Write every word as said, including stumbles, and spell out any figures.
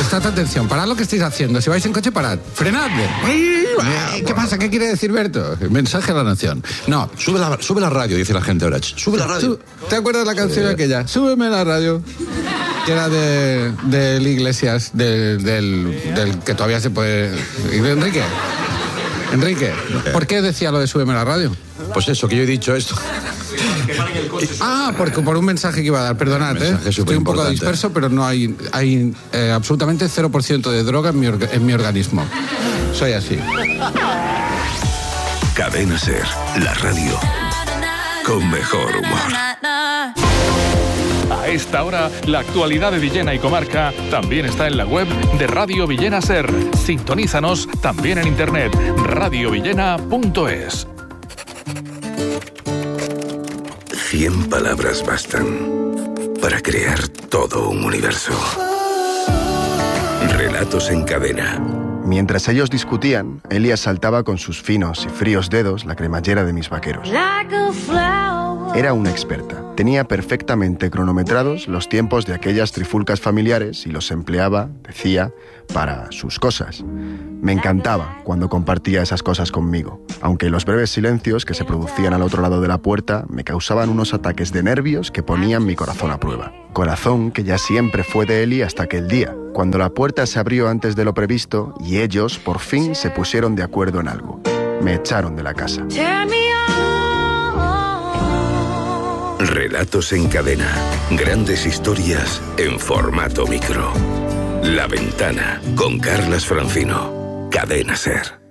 prestad atención, parad lo que estáis haciendo. Si vais en coche, parad. Frenad. Eh, ¿Qué pasa? ¿Qué quiere decir Berto? Mensaje a la nación. No. Sube la, sube la radio, dice la gente ahora. Sube la radio. ¿Te acuerdas de la canción sí. aquella? Súbeme la radio. Que era de, de Iglesias, de, del, del que todavía se puede... Enrique, Enrique, ¿por qué decía lo de súbeme la radio? Pues eso, que yo he dicho esto. Ah, porque por un mensaje que iba a dar, perdonad, ¿eh? Estoy un poco disperso, pero no hay, hay eh, absolutamente cero por ciento de droga en mi, orga, en mi organismo. Soy así. Cadena Ser, la radio con mejor humor. A esta hora, la actualidad de Villena y comarca también está en la web de Radio Villena Ser. Sintonízanos también en internet, radio villena punto es. Cien palabras bastan para crear todo un universo. Relatos en cadena. Mientras ellos discutían, Elia saltaba con sus finos y fríos dedos la cremallera de mis vaqueros. Era una experta. Tenía perfectamente cronometrados los tiempos de aquellas trifulcas familiares y los empleaba, decía, para sus cosas. Me encantaba cuando compartía esas cosas conmigo, aunque los breves silencios que se producían al otro lado de la puerta me causaban unos ataques de nervios que ponían mi corazón a prueba. Corazón que ya siempre fue de Eli hasta aquel día, cuando la puerta se abrió antes de lo previsto y ellos, por fin, se pusieron de acuerdo en algo. Me echaron de la casa. Relatos en cadena. Grandes historias en formato micro. La Ventana, con Carlas Francino. Cadena Ser.